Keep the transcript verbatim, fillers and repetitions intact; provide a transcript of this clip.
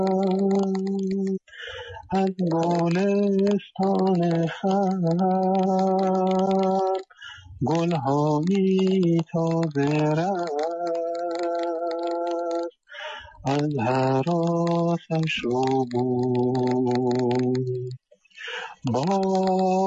از گلستان هم گلهایی تازه رنگ از هراسش شگون. باغ